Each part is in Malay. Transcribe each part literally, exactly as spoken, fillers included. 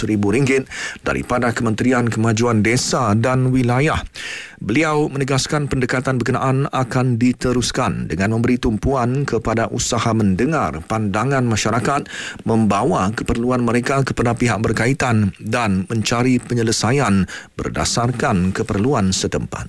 ratus ribu ringgit daripada Kementerian Kemajuan Desa dan Wilayah. Beliau menegaskan pendekatan berkenaan akan diteruskan dengan memberi tumpuan kepada usaha mendengar pandangan masyarakat, membawa keperluan mereka kepada pihak berkaitan dan mencari penyelesaian berdasarkan keperluan setempat.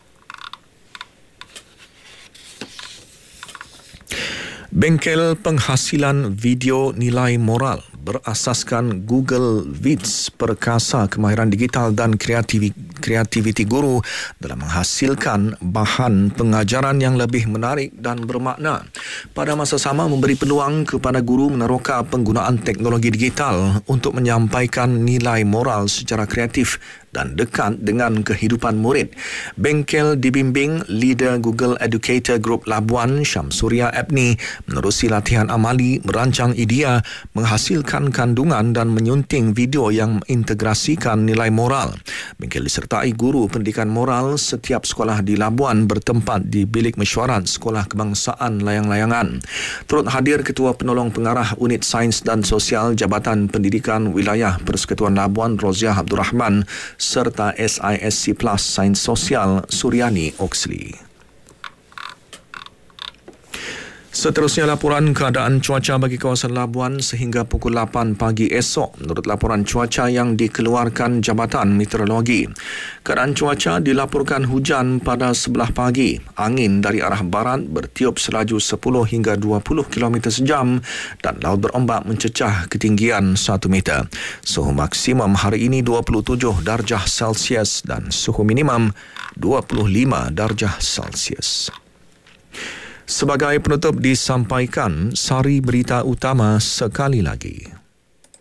Bengkel penghasilan video nilai moral berasaskan Google Vids perkasa kemahiran digital dan kreativiti, kreativiti guru dalam menghasilkan bahan pengajaran yang lebih menarik dan bermakna. Pada masa sama memberi peluang kepada guru meneroka penggunaan teknologi digital untuk menyampaikan nilai moral secara kreatif dan dekat dengan kehidupan murid. Bengkel dibimbing leader Google Educator Group Labuan, Syamsuria Abni, menerusi latihan amali merancang idea, menghasilkan kandungan dan menyunting video yang mengintegrasikan nilai moral. Bengkel disertai guru pendidikan moral setiap sekolah di Labuan bertempat di Bilik Mesyuarat Sekolah Kebangsaan Layang-Layangan. Turut hadir Ketua Penolong Pengarah Unit Sains dan Sosial Jabatan Pendidikan Wilayah Persekutuan Labuan, Roziah Abdul Rahman, serta S I S C Plus Sains Sosial Suryani Oxley. Seterusnya laporan keadaan cuaca bagi kawasan Labuan sehingga pukul lapan pagi esok menurut laporan cuaca yang dikeluarkan Jabatan Meteorologi. Keadaan cuaca dilaporkan hujan pada sebelah pagi, angin dari arah barat bertiup selaju sepuluh hingga dua puluh kilometer sejam dan laut berombak mencecah ketinggian satu meter. Suhu maksimum hari ini dua puluh tujuh darjah Celsius dan suhu minimum dua puluh lima darjah Celsius. Sebagai penutup disampaikan sari berita utama sekali lagi.